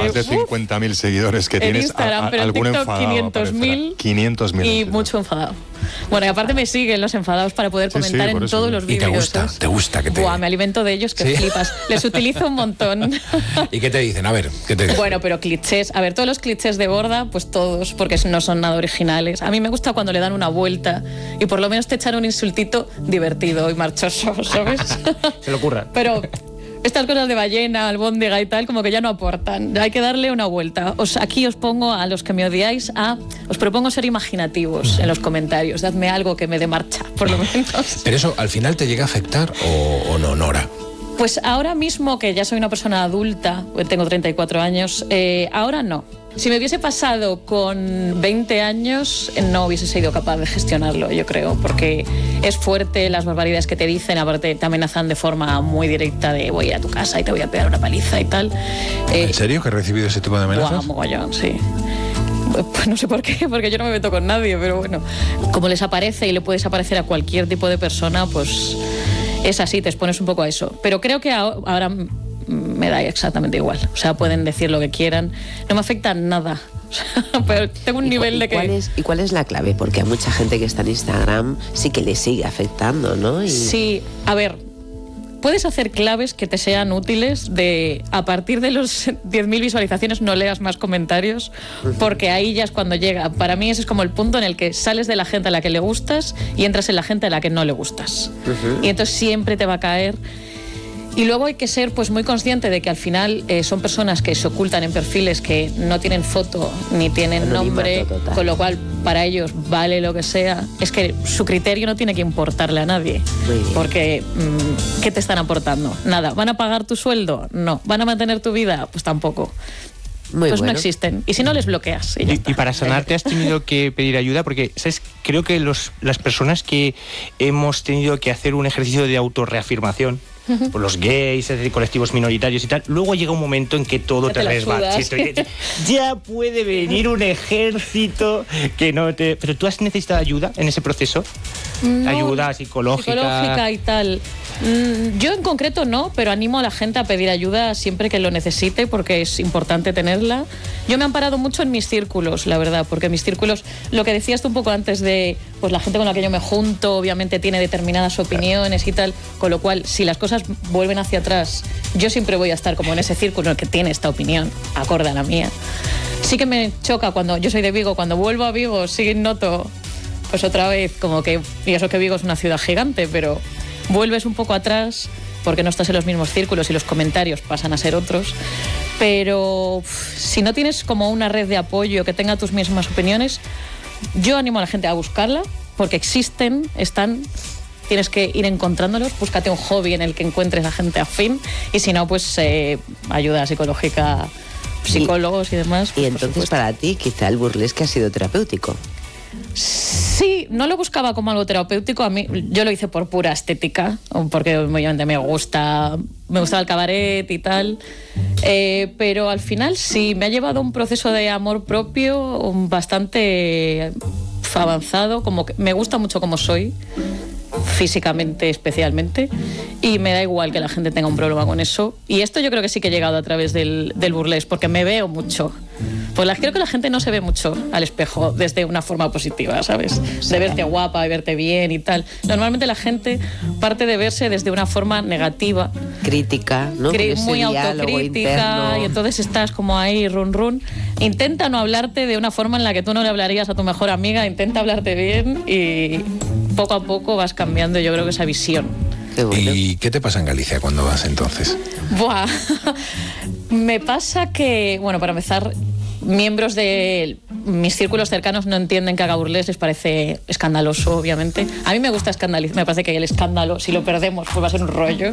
más de 50.000 seguidores que tienes, Instagram, pero algún TikTok, enfadado 500.000. 500.000. Y mucho enfadado. Bueno, y aparte me siguen los enfadados para poder comentar en todos los vídeos. ¿Y te gusta que te...? Buah, me alimento de ellos que flipas. Les utilizo un montón. ¿Y qué te dicen? A ver, ¿qué te dicen? Bueno, pero clichés. A ver, todos los clichés de Borda, pues todos, porque no son nada originales. A mí me gusta cuando le dan una vuelta y por lo menos te echan un insultito divertido y marchoso, ¿sabes? Se lo ocurra. Pero estas cosas de ballena, albóndiga y tal, como que ya no aportan. Hay que darle una vuelta. Aquí os pongo, a los que me odiáis, os propongo ser imaginativos en los comentarios. Dadme algo que me dé marcha, por lo menos. ¿Pero eso al final te llega a afectar o no, Nora? Pues ahora mismo, que ya soy una persona adulta, tengo 34 años, ahora no. Si me hubiese pasado con 20 años, no hubiese sido capaz de gestionarlo, yo creo, porque es fuerte las barbaridades que te dicen, aparte te amenazan de forma muy directa de voy a tu casa y te voy a pegar una paliza y tal. ¿En serio que has recibido ese tipo de amenazas? Guau, mogollón, sí. Pues no sé por qué, porque yo no me meto con nadie, pero bueno, como les aparece y le puedes aparecer a cualquier tipo de persona, pues es así, te expones un poco a eso. Pero creo que ahora me da exactamente igual. O sea, pueden decir lo que quieran. No me afecta nada. O sea, pero tengo un nivel de que... ¿Y cuál es la clave? Porque a mucha gente que está en Instagram sí que le sigue afectando, ¿no? Sí, a ver, puedes hacer claves que te sean útiles de a partir de los 10.000 visualizaciones no leas más comentarios, porque ahí ya es cuando llega. Para mí ese es como el punto en el que sales de la gente a la que le gustas y entras en la gente a la que no le gustas. Y entonces siempre te va a caer. Y luego hay que ser pues muy consciente de que al final son personas que se ocultan en perfiles que no tienen foto ni tienen nombre, con lo cual para ellos vale lo que sea. Es que su criterio no tiene que importarle a nadie, porque ¿qué te están aportando? Nada. ¿Van a pagar tu sueldo? No. ¿Van a mantener tu vida? Pues tampoco. Pues no existen. Y si no, les bloqueas. Y para sanarte has tenido que pedir ayuda, porque ¿sabes? Creo que las personas que hemos tenido que hacer un ejercicio de autorreafirmación, por los gays, es decir, colectivos minoritarios y tal, luego llega un momento en que todo te resbala. Ya puede venir un ejército que no te... ¿Pero tú has necesitado ayuda en ese proceso? No, ayuda psicológica y tal. Yo en concreto no, pero animo a la gente a pedir ayuda siempre que lo necesite, porque es importante tenerla. Yo me he amparado mucho en mis círculos, la verdad, porque mis círculos, lo que decías tú un poco antes de, pues la gente con la que yo me junto, obviamente tiene determinadas opiniones y tal, con lo cual, si las cosas vuelven hacia atrás, yo siempre voy a estar como en ese círculo en el que tiene esta opinión, acorde a la mía. Sí que me choca cuando, yo soy de Vigo, cuando vuelvo a Vigo, sí noto, pues otra vez, como que, y eso que Vigo es una ciudad gigante, pero vuelves un poco atrás porque no estás en los mismos círculos y los comentarios pasan a ser otros. Pero si no tienes como una red de apoyo que tenga tus mismas opiniones, yo animo a la gente a buscarla, porque existen, están... Tienes que ir encontrándolos, búscate un hobby en el que encuentres a gente afín, y si no, pues ayuda psicológica, psicólogos y demás. Pues, y entonces para ti quizá el burlesque ha sido terapéutico. Sí, no lo buscaba como algo terapéutico. A mí, yo lo hice por pura estética, porque obviamente me gustaba el cabaret y tal, pero al final sí, me ha llevado a un proceso de amor propio bastante avanzado, como que me gusta mucho como soy, físicamente especialmente, y me da igual que la gente tenga un problema con eso. Y esto yo creo que sí que he llegado a través del burlesque, porque me veo mucho. Pues creo que la gente no se ve mucho al espejo desde una forma positiva, ¿sabes? De verte guapa, de verte bien y tal. Normalmente la gente parte de verse desde una forma negativa. Crítica, ¿no? Muy autocrítica, y entonces estás como ahí, run. Intenta no hablarte de una forma en la que tú no le hablarías a tu mejor amiga, intenta hablarte bien y poco a poco vas cambiando, yo creo que esa visión. Qué bueno. ¿Y qué te pasa en Galicia cuando vas entonces? Buah, me pasa que, bueno, para empezar, miembros de mis círculos cercanos no entienden que haga burlesque, les parece escandaloso, obviamente. A mí me gusta escandalizar, me parece que el escándalo, si lo perdemos, pues va a ser un rollo.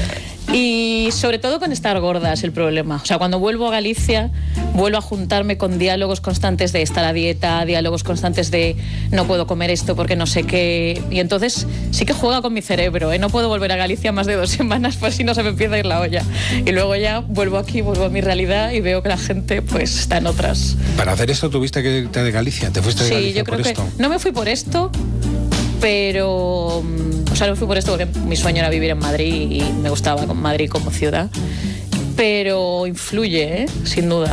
Y sobre todo con estar gorda es el problema. O sea, cuando vuelvo a Galicia, vuelvo a juntarme con diálogos constantes de estar a dieta, diálogos constantes de no puedo comer esto porque no sé qué. Y entonces sí que juega con mi cerebro, ¿eh? No puedo volver a Galicia más de 2 semanas por si no se me empieza a ir la olla. Y luego ya vuelvo aquí, vuelvo a mi realidad y veo que la gente pues está en otras. ¿Para hacer esto tuviste que irte de Galicia? ¿Te fuiste de Galicia? Sí, yo creo que no me fui por esto, pero, o sea, no fui por esto porque mi sueño era vivir en Madrid y me gustaba Madrid como ciudad, pero influye, sin duda.